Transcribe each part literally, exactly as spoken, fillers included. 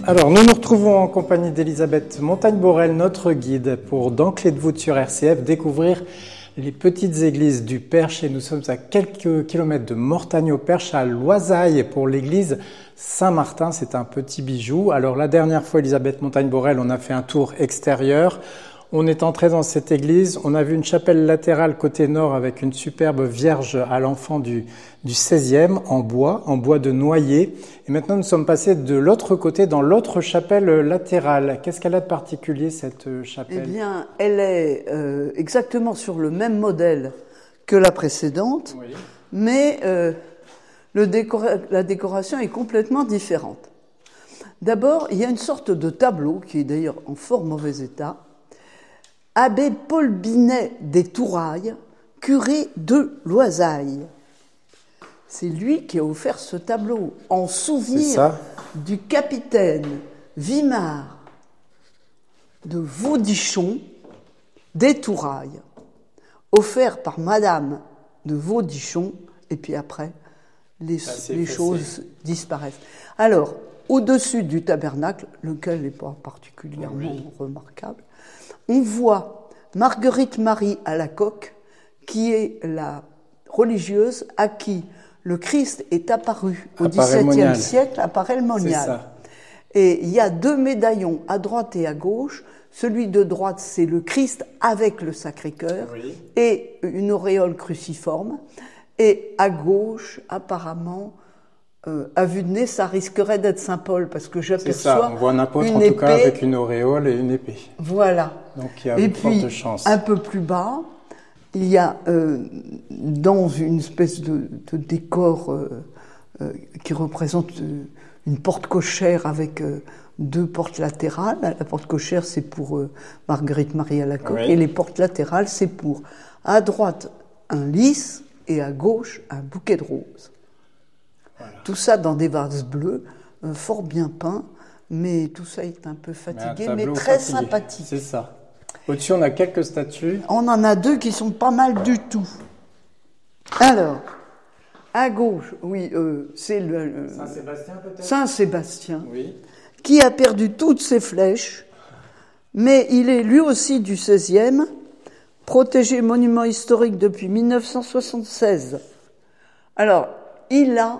Alors, nous nous retrouvons en compagnie d'Elisabeth Montagne-Borel, notre guide, pour dans Clé de voûte sur R C F découvrir les petites églises du Perche. Et nous sommes à quelques kilomètres de Mortagne-au-Perche, à Loisail, pour l'église Saint-Martin. C'est un petit bijou. Alors, la dernière fois, Elisabeth Montagne-Borel, on a fait un tour extérieur. On est entré dans cette église, on a vu une chapelle latérale côté nord avec une superbe Vierge à l'enfant du, du seizième en bois, en bois de noyer. Et maintenant, nous sommes passés de l'autre côté, dans l'autre chapelle latérale. Qu'est-ce qu'elle a de particulier, cette chapelle ? Eh bien, elle est euh, exactement sur le même modèle que la précédente, oui. mais euh, le décor- la décoration est complètement différente. D'abord, il y a une sorte de tableau, qui est d'ailleurs en fort mauvais état, Abbé Paul Binet des Tourailles, curé de Loisail. C'est lui qui a offert ce tableau en souvenir du capitaine Vimard de Vaudichon des Tourailles, offert par Madame de Vaudichon, et puis après, les, les choses disparaissent. Alors, au-dessus du tabernacle, lequel n'est pas particulièrement oui. remarquable, on voit Marguerite Marie à la coque, qui est la religieuse à qui le Christ est apparu au dix-septième siècle à Paray-le-Monial. Et il y a deux médaillons à droite et à gauche. Celui de droite, c'est le Christ avec le Sacré-Cœur oui. et une auréole cruciforme. Et à gauche, apparemment, Euh, à vue de nez, ça risquerait d'être Saint-Paul, parce que j'aperçois C'est ça, on voit un apôtre une en épée. tout cas avec une auréole et une épée. Voilà. Donc il y a et une puis, forte chance. Un peu plus bas, il y a euh, dans une espèce de, de décor euh, euh, qui représente euh, une porte cochère avec euh, deux portes latérales. La porte cochère, c'est pour euh, Marguerite Marie à la coque, oui. et les portes latérales, c'est pour à droite un lys et à gauche un bouquet de roses. Voilà. Tout ça dans des vases bleus, euh, fort bien peints, mais tout ça est un peu fatigué, mais, mais très fatigué. sympathique. C'est ça. Au-dessus, on a quelques statues. On en a deux qui sont pas mal du tout. Alors, à gauche, oui, euh, c'est le... Euh, Saint-Sébastien peut-être ? Saint-Sébastien, oui. qui a perdu toutes ses flèches, mais il est lui aussi du seizième, protégé monument historique depuis mille neuf cent soixante-seize. Alors, il a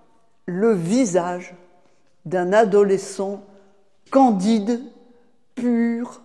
le visage d'un adolescent candide, pur,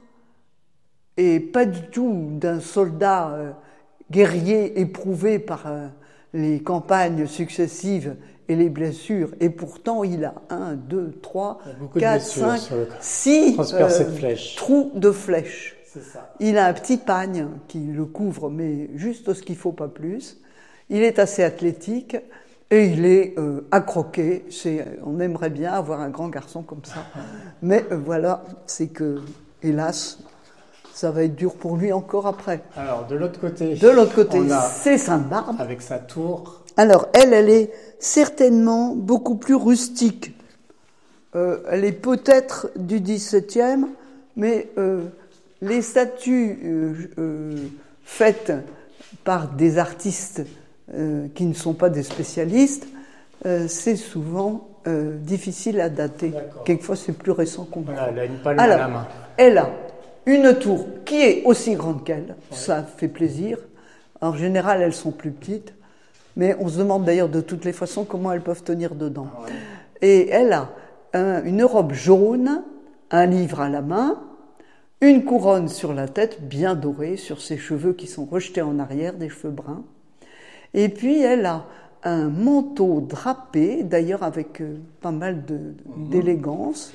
et pas du tout d'un soldat euh, guerrier éprouvé par euh, les campagnes successives et les blessures. Et pourtant, il a un, deux, trois, quatre, cinq, six euh, trous de flèches. C'est ça. Il a un petit pagne qui le couvre, mais juste ce qu'il faut, pas plus. Il est assez athlétique. Et il est euh, accroqué. C'est, on aimerait bien avoir un grand garçon comme ça. Mais euh, voilà, c'est que, hélas, ça va être dur pour lui encore après. Alors, de l'autre côté, de l'autre côté c'est Sainte-Barbe. Avec sa tour. Alors, elle, elle est certainement beaucoup plus rustique. Euh, elle est peut-être du dix-septième, mais euh, les statues euh, euh, faites par des artistes Euh, qui ne sont pas des spécialistes, euh, c'est souvent euh, difficile à dater. D'accord. Quelquefois, c'est plus récent qu'on croit. Voilà, elle a une palme Alors, à la main. Elle a une tour qui est aussi grande qu'elle, ouais. Ça fait plaisir. En général, elles sont plus petites, mais on se demande d'ailleurs de toutes les façons comment elles peuvent tenir dedans. Ouais. Et elle a un, une robe jaune, un livre à la main, une couronne sur la tête, bien dorée, sur ses cheveux qui sont rejetés en arrière, des cheveux bruns. Et puis, elle a un manteau drapé, d'ailleurs avec euh, pas mal de, mmh. d'élégance,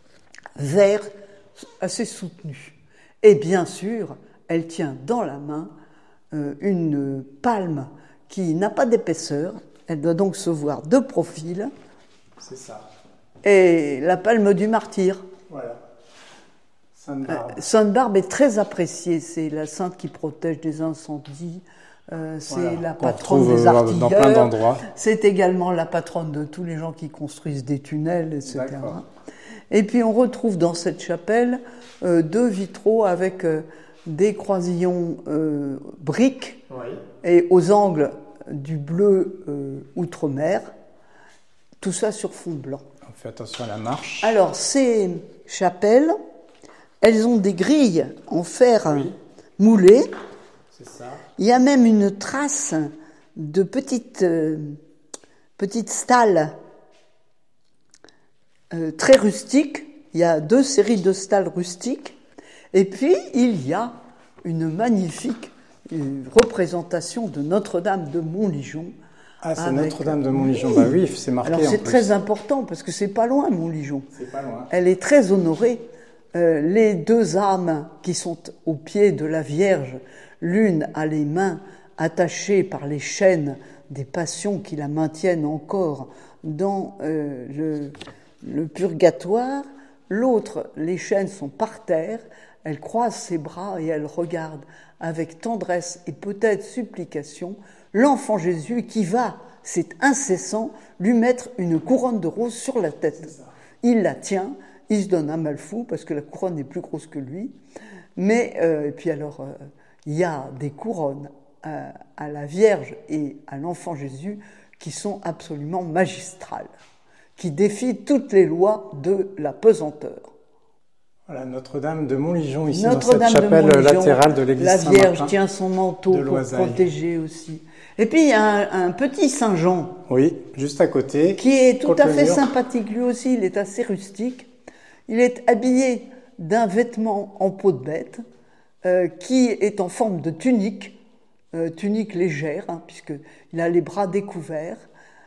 vert, assez soutenu. Et bien sûr, elle tient dans la main euh, une palme qui n'a pas d'épaisseur. Elle doit donc se voir de profil. C'est ça. Et la palme du martyr. Voilà. Sainte-Barbe. Euh, Sainte-Barbe est très appréciée. C'est la sainte qui protège des incendies. Euh, c'est voilà, la patronne des artilleurs, dans plein d'endroits. C'est également la patronne de tous les gens qui construisent des tunnels, et cetera. D'accord. Et puis on retrouve dans cette chapelle euh, deux vitraux avec euh, des croisillons euh, briques oui. et aux angles du bleu euh, outre-mer, tout ça sur fond blanc. fait attention à la marche. Alors, ces chapelles, elles ont des grilles en fer oui. moulé. C'est ça. Il y a même une trace de petites, euh, petites stalles euh, très rustiques. Il y a deux séries de stalles rustiques. Et puis, il y a une magnifique une représentation de Notre-Dame de Montligeon. Ah, c'est Notre-Dame de Montligeon. Bah oui, c'est marqué. Alors, c'est en très plus. important parce que c'est pas loin, Montligeon. C'est pas loin. Elle est très honorée. Euh, les deux âmes qui sont au pied de la Vierge, l'une a les mains attachées par les chaînes des passions qui la maintiennent encore dans euh, le, le purgatoire. L'autre, les chaînes sont par terre. Elle croise ses bras et elle regarde avec tendresse et peut-être supplication l'enfant Jésus qui va, c'est incessant, lui mettre une couronne de roses sur la tête. Il la tient, il se donne un mal fou parce que la couronne est plus grosse que lui. Mais, euh, et puis alors, euh, il y a des couronnes euh, à la Vierge et à l'enfant Jésus qui sont absolument magistrales, qui défient toutes les lois de la pesanteur. Voilà, Notre-Dame de Montligeon, ici Notre-Dame dans cette chapelle latérale de l'église la Saint-Martin. La Vierge tient son manteau pour protéger aussi. Et puis il y a un, un petit Saint-Jean. Oui, juste à côté. Qui est tout à fait sympathique. Lui aussi, il est assez rustique. Il est habillé d'un vêtement en peau de bête, euh, qui est en forme de tunique, euh, tunique légère, hein, puisqu'il a les bras découverts,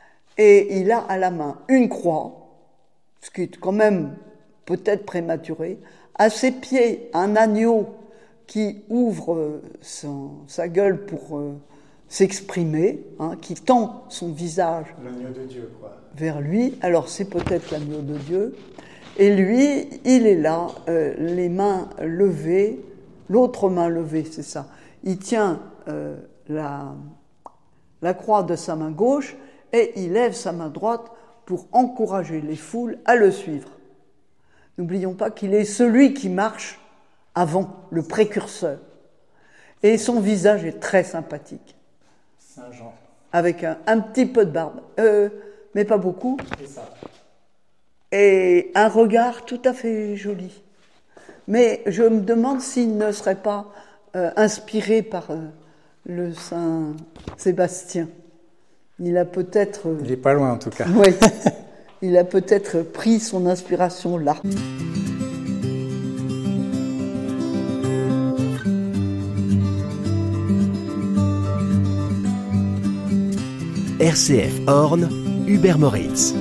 et il a à la main une croix, ce qui est quand même peut-être prématuré, à ses pieds un agneau qui ouvre son, sa gueule pour euh, s'exprimer, hein, qui tend son visage l'agneau de Dieu, quoi. vers lui. Alors c'est peut-être l'agneau de Dieu. Et lui, il est là, euh, les mains levées, l'autre main levée, c'est ça. Il tient euh, la, la croix de sa main gauche et il lève sa main droite pour encourager les foules à le suivre. N'oublions pas qu'il est celui qui marche avant, le précurseur. Et son visage est très sympathique. Saint Jean. Avec un, un petit peu de barbe, euh, mais pas beaucoup. C'est ça. Et un regard tout à fait joli. Mais je me demande s'il ne serait pas euh, inspiré par euh, le Saint Sébastien. Il a peut-être... Euh, il n'est pas loin en tout cas. Oui, il a peut-être pris son inspiration là. R C F Orne, Hubert Moritz.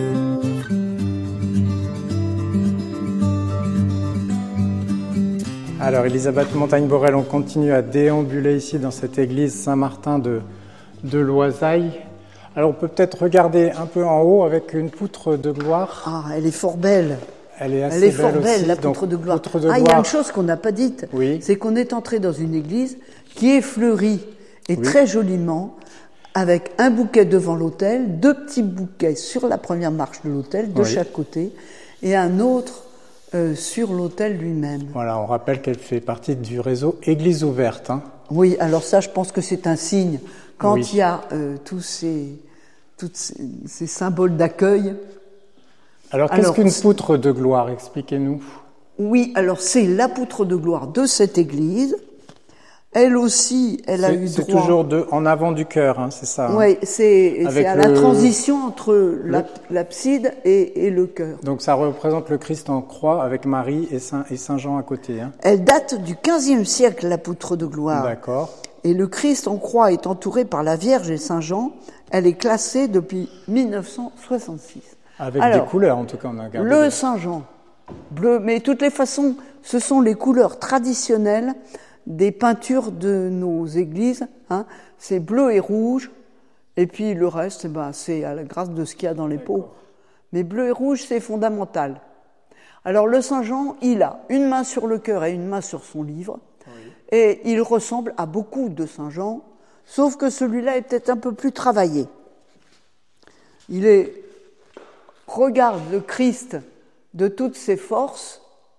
Alors, Elisabeth Montagne-Borel, on continue à déambuler ici dans cette église Saint-Martin de, de Loisail. Alors, on peut peut-être regarder un peu en haut avec une poutre de gloire. Ah, elle est fort belle. Elle est assez elle est belle fort belle, aussi. la poutre Donc, de gloire. poutre de ah, gloire. il y a une chose qu'on n'a pas dite. Oui. C'est qu'on est entré dans une église qui est fleurie et oui. très joliment, avec un bouquet devant l'autel, deux petits bouquets sur la première marche de l'autel, de oui. chaque côté, et un autre euh, sur l'autel lui-même. Voilà, on rappelle qu'elle fait partie du réseau Église ouverte. Hein. Oui, alors ça, je pense que c'est un signe. Quand oui. il y a euh, tous ces, toutes ces, ces symboles d'accueil. Alors, qu'est-ce qu'une poutre de gloire? Expliquez-nous. Oui, alors c'est la poutre de gloire de cette église. Elle aussi, elle a eu droit... C'est toujours de, en avant du chœur, hein, c'est ça? Hein. Oui, c'est, c'est à le... la transition entre le... l'abside et, et le chœur. Donc ça représente le Christ en croix avec Marie et Saint, et Saint Jean à côté. Hein. Elle date du quinzième siècle, la poutre de gloire. D'accord. Et le Christ en croix est entouré par la Vierge et Saint Jean. Elle est classée depuis mille neuf cent soixante-six. Avec Alors, des couleurs, en tout cas, on a gardé. Le des... Saint Jean, bleu, mais de toutes les façons, ce sont les couleurs traditionnelles des peintures de nos églises, hein. C'est bleu et rouge, et puis le reste, eh ben, c'est à la grâce de ce qu'il y a dans les pots. Mais bleu et rouge, c'est fondamental. Alors le Saint Jean, il a une main sur le cœur et une main sur son livre, oui. Et il ressemble à beaucoup de Saint Jean, sauf que celui-là est peut-être un peu plus travaillé. Il est, regarde le Christ de toutes ses forces.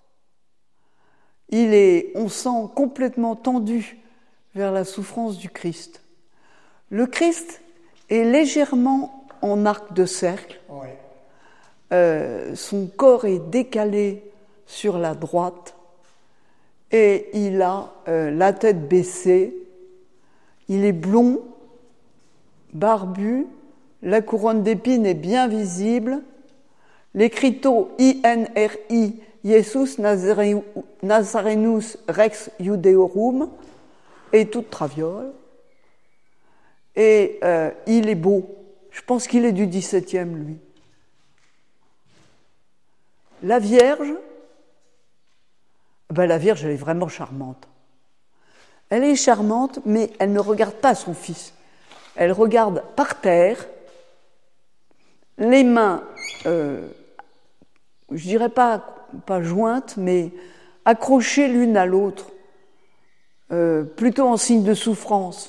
Il est, on sent complètement tendu vers la souffrance du Christ. Le Christ est légèrement en arc de cercle, oui. Euh, son corps est décalé sur la droite et il a euh, la tête baissée. Il est blond, barbu, la couronne d'épines est bien visible. L'écriteau I N R I, Jesus Nazarenus Rex Judeorum, est toute traviole. Et euh, il est beau. Je pense qu'il est du dix-septième, lui. La Vierge, ben la Vierge, elle est vraiment charmante. Elle est charmante, mais elle ne regarde pas son fils. Elle regarde par terre, les mains, euh, je dirais pas, pas jointes, mais accrochées l'une à l'autre, euh, plutôt en signe de souffrance.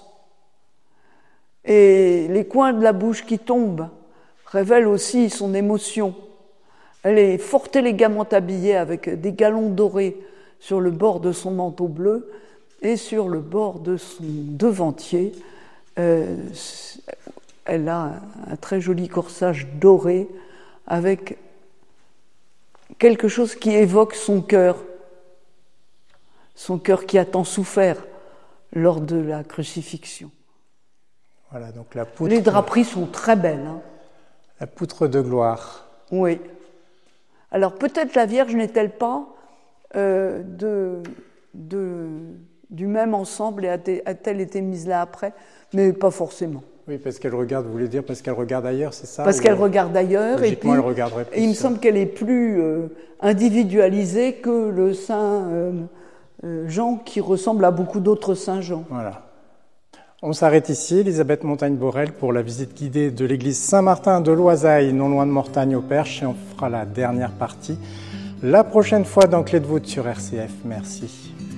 Et les coins de la bouche qui tombent révèlent aussi son émotion. Elle est fort élégamment habillée avec des galons dorés sur le bord de son manteau bleu et sur le bord de son devantier. Euh, elle a un très joli corsage doré avec quelque chose qui évoque son cœur, son cœur qui a tant souffert lors de la crucifixion. Voilà, donc la poutre, les draperies sont très belles. Hein. La poutre de gloire. Oui. Alors peut-être la Vierge n'est-elle pas euh, de, de, du même ensemble et a-t-elle été mise là après, mais pas forcément. Oui, parce qu'elle regarde, vous voulez dire parce qu'elle regarde ailleurs, c'est ça? Parce qu'elle euh, regarde ailleurs, et puis elle regarderait plus, et il me semble qu'elle est plus euh, individualisée que le saint euh, euh, Jean, qui ressemble à beaucoup d'autres saints Jean. Voilà. On s'arrête ici, Elisabeth Montagne-Borel, pour la visite guidée de l'église Saint-Martin de Loisail, non loin de Mortagne-au-Perche, et on fera la dernière partie la prochaine fois dans Clé de voûte sur R C F. Merci.